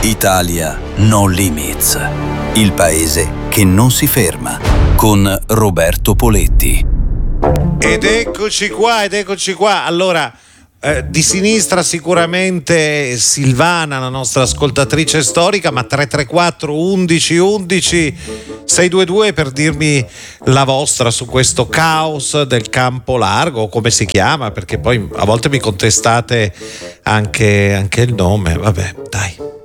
Italia No Limits, il paese che non si ferma, con Roberto Poletti. Ed eccoci qua. Allora, di sinistra sicuramente Silvana, la nostra ascoltatrice storica, ma 334 11 11 622 per dirmi la vostra su questo caos del Campo Largo, come si chiama, perché poi a volte mi contestate anche il nome. Vabbè, dai.